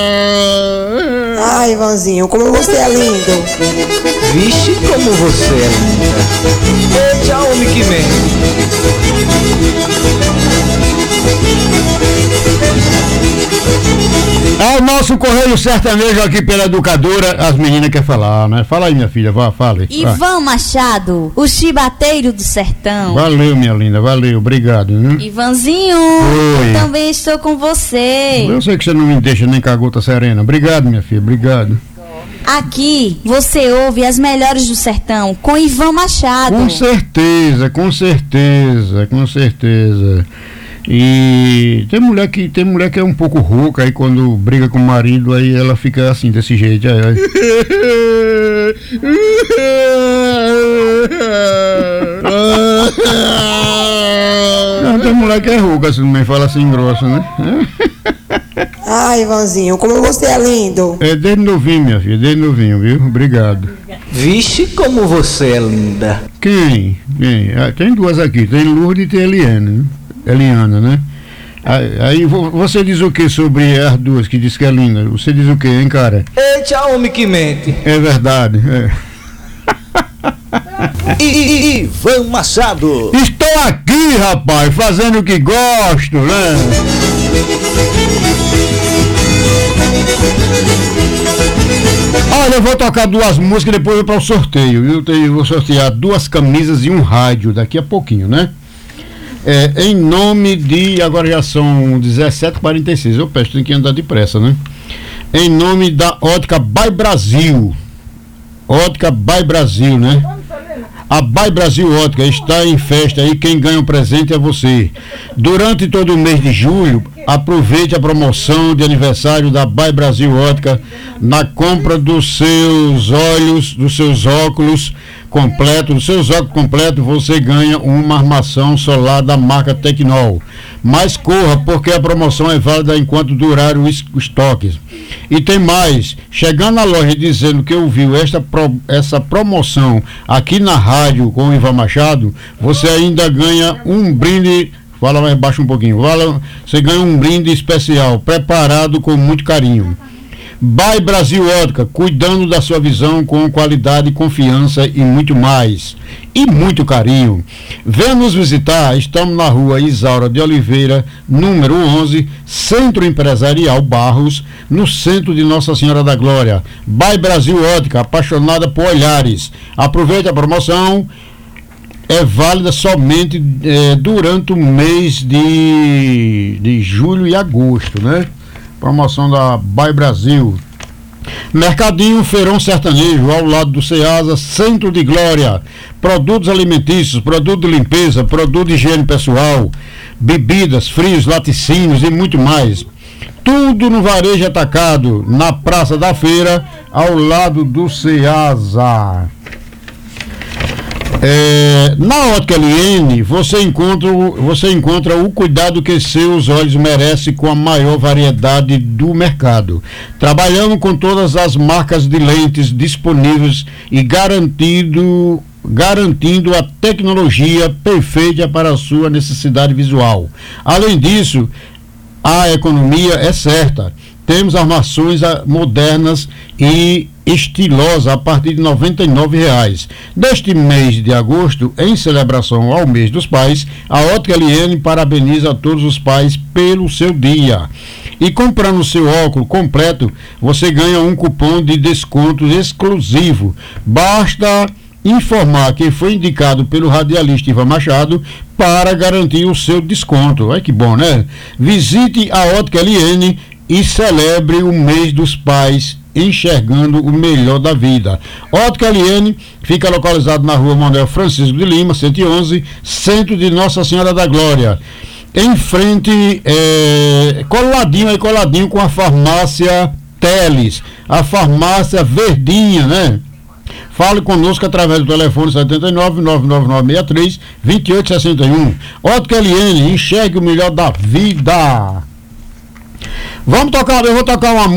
Ai, Ivanzinho, como você é lindo. Vixe, como você é linda. Eita, homem que mente. É o nosso Correio Sertanejo aqui pela Educadora. As meninas querem falar, né? Fala aí, minha filha, fala aí. Ivan Machado, o chibateiro do sertão. Valeu, minha linda, valeu, obrigado. Ivanzinho, Oi. eu também estou com você. Eu sei que você não me deixa nem com a gota serena. Obrigado, minha filha, obrigado. Aqui você ouve as melhores do sertão com Ivan Machado. Com certeza, com certeza, com certeza. E tem mulher que é um pouco rouca, aí quando briga com o marido, aí ela fica assim, desse jeito. Aí. Não, tem mulher que é rouca, assim, também fala assim grosso, né? Ai, Ivanzinho, como você é lindo. É desde novinho, minha filha, desde novinho, viu? Obrigado. Vixe, como você é linda. Quem? Ah, tem duas aqui, tem Lourdes e tem Eliana, né? Aí você diz o que sobre as duas que diz que é linda? Você diz o que, hein, cara? Eita, homem que mente. É verdade, é. Ivan Machado. Estou aqui, rapaz, fazendo o que gosto, né? Olha, eu vou tocar duas músicas e depois eu vou para o sorteio, viu? Eu vou sortear 2 camisas e um rádio daqui a pouquinho, né? Em nome de... Agora já são 17h46. Eu peço, tem que andar depressa, né? Em nome da Ótica By Brasil. Ótica By Brasil, né? A By Brasil Ótica está em festa e quem ganha o presente é você. Durante todo o mês de julho, aproveite a promoção de aniversário da By Brasil Ótica na compra dos seus óculos completos, você ganha uma armação solar da marca Tecnol. Mas corra, porque a promoção é válida enquanto durar os estoques. E tem mais, chegando na loja dizendo que ouviu essa promoção aqui na rádio com o Ivan Machado, você ainda ganha um brinde. Fala mais baixo um pouquinho. Você ganha um brinde especial, preparado com muito carinho. By Brasil Ótica, cuidando da sua visão com qualidade, confiança e muito mais. E muito carinho. Venha nos visitar, estamos na rua Isaura de Oliveira, número 11, Centro Empresarial Barros, no centro de Nossa Senhora da Glória. By Brasil Ótica, apaixonada por olhares. Aproveite a promoção. É válida somente durante o mês de julho e agosto, né? Promoção da By Brasil. Mercadinho Feirão Sertanejo, ao lado do Ceasa, Centro de Glória. Produtos alimentícios, produto de limpeza, produto de higiene pessoal, bebidas, frios, laticínios e muito mais. Tudo no varejo atacado, na Praça da Feira, ao lado do Ceasa. Na Ótica LN você encontra o cuidado que seus olhos merecem com a maior variedade do mercado. Trabalhamos com todas as marcas de lentes disponíveis e garantindo a tecnologia perfeita para a sua necessidade visual. Além disso, a economia é certa. Temos armações modernas e estilosas a partir de R$ 99,00. Neste mês de agosto, em celebração ao mês dos pais, a Ótica LN parabeniza a todos os pais pelo seu dia. E comprando o seu óculos completo, você ganha um cupom de desconto exclusivo. Basta informar quem foi indicado pelo radialista Ivan Machado para garantir o seu desconto. Ai, que bom, né? Visite a Ótica LN e celebre o mês dos pais, enxergando o melhor da vida. Ótica LN fica localizado na rua Manuel Francisco de Lima, 111, centro de Nossa Senhora da Glória. Em frente, coladinho com a farmácia Teles, a farmácia verdinha, né? Fale conosco através do telefone 79-99963-2861. Ótica LN, enxergue o melhor da vida. Eu vou tocar uma